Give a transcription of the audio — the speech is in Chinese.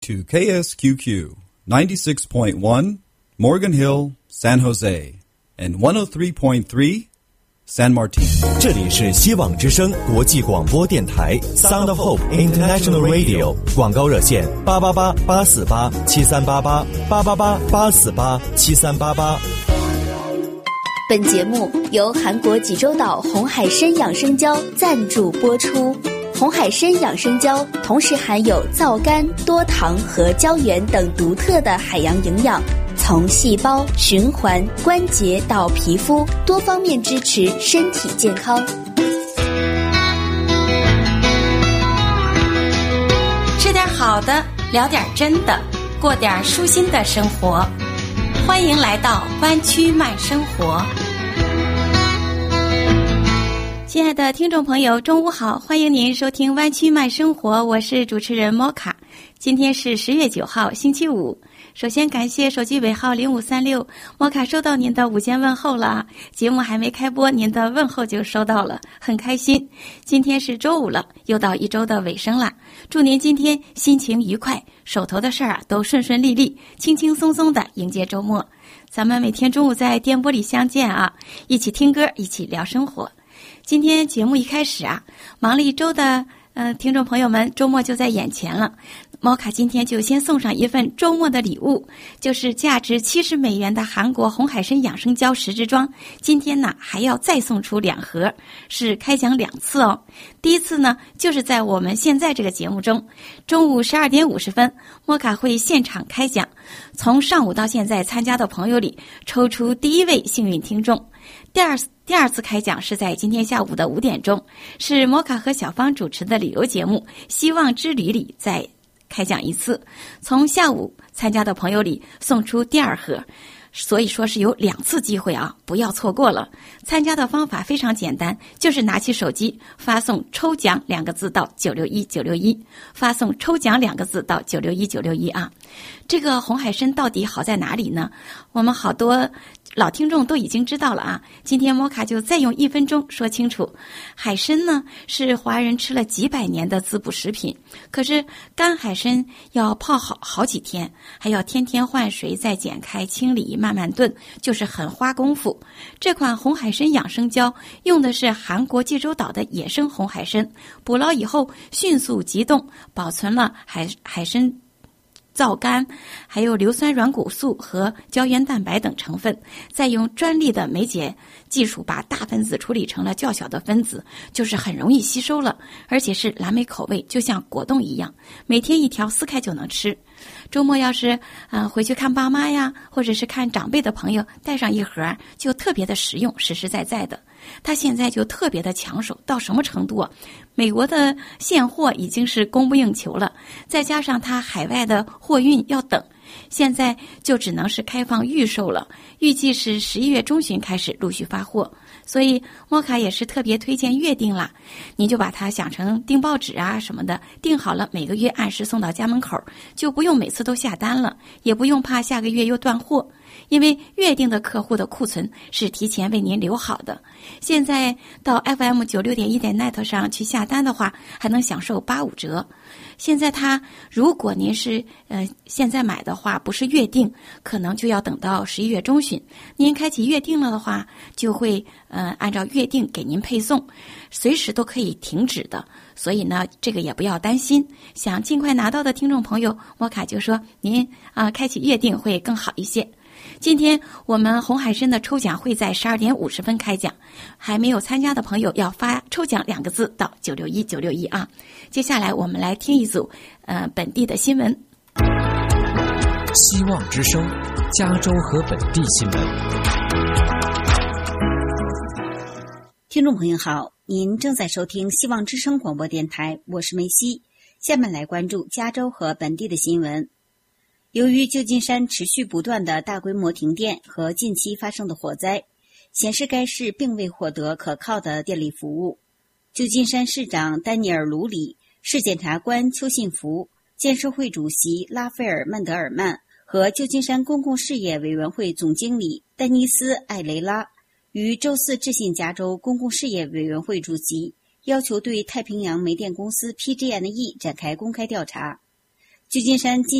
to KSQQ 96.1 Morgan Hill, San Jose, and 103.3 San Martin。 这里是希望之声国际广播电台 Sound of Hope International Radio， 广告热线888-848-7388 888-848-7388。 本节目由韩国济州岛红海参养生胶赞助播出。红海参养生胶同时含有皂苷、多糖和胶原等独特的海洋营养，从细胞、循环、关节到皮肤，多方面支持身体健康。 吃点好的，聊点真的，过点舒心的生活。欢迎来到湾区慢生活。亲爱的听众朋友，中午好，欢迎您收听湾区慢生活，我是主持人莫卡。今天是10月9号星期五。首先感谢手机尾号0536，莫卡收到您的午间问候了，节目还没开播，您的问候就收到了，很开心。今天是周五了，又到一周的尾声了，祝您今天心情愉快，手头的事儿都顺顺利利，轻轻松松的迎接周末。咱们每天中午在电波里相见啊，一起听歌，一起聊生活。今天节目一开始啊，忙了一周的听众朋友们，周末就在眼前了。猫卡今天就先送上一份周末的礼物，就是价值70美元的韩国红海参养生胶10支装。今天呢还要再送出2盒，是开奖2次哦。第一次呢就是在我们现在这个节目中，中午12点50分，莫卡会现场开奖，从上午到现在参加的朋友里抽出第一位幸运听众。第二次开奖是在今天下午的5点钟，是摩卡和小芳主持的旅游节目《希望之旅》里再开奖一次，从下午参加的朋友里送出第2盒，所以说是有2次机会啊，不要错过了。参加的方法非常简单，就是拿起手机发送抽奖2个字到961961，发送抽奖2个字到961961啊。这个红海参到底好在哪里呢？我们好多老听众都已经知道了啊，今天摩卡就再用1分钟说清楚。海参呢是华人吃了几百年的滋补食品，可是干海参要泡好几天，还要天天换水，再剪开清理，慢慢炖，就是很花功夫。这款红海参养生胶用的是韩国济州岛的野生红海参，捕捞以后迅速急冻，保存了海参皂苷，还有硫酸软骨素和胶原蛋白等成分，再用专利的酶解技术把大分子处理成了较小的分子，就是很容易吸收了，而且是蓝莓口味，就像果冻一样，每天1条撕开就能吃。周末要是回去看爸妈呀，或者是看长辈的朋友，带上1盒就特别的实用，实实在在的。它现在就特别的抢手，到什么程度啊？美国的现货已经是供不应求了，再加上它海外的货运要等，现在就只能是开放预售了，预计是11月中旬开始陆续发货。所以摩卡也是特别推荐月订啦，你就把它想成订报纸啊什么的，订好了每个月按时送到家门口，就不用每次都下单了，也不用怕下个月又断货，因为月订的客户的库存是提前为您留好的。现在到 FM96.1.net 上去下单的话，还能享受85折。现在如果您是现在买的话，不是月订，可能就要等到11月中旬。您开启月订了的话，就会按照月订给您配送，随时都可以停止的。所以呢，这个也不要担心。想尽快拿到的听众朋友，摩卡就说您开启月订会更好一些。今天我们红海参的抽奖会在12点50分开奖，还没有参加的朋友要发抽奖2个字到961961啊。接下来我们来听一组本地的新闻。 希望之声，加州和本地新闻。 听众朋友好，您正在收听希望之声广播电台，我是梅西。下面来关注加州和本地的新闻。由于旧金山持续不断的大规模停电和近期发生的火灾，显示该市并未获得可靠的电力服务。旧金山市长丹尼尔·卢里、市检察官邱信福、建设会主席拉斐尔·曼德尔曼和旧金山公共事业委员会总经理丹尼斯·艾雷拉于周四致信加州公共事业委员会主席，要求对太平洋煤电公司 PG&E 展开公开调查。 旧金山